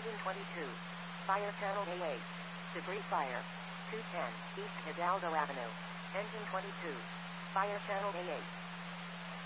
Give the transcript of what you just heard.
Engine 22. Fire channel A8. Debris fire. 210, East Hidalgo Avenue. Engine 22. Fire channel A8.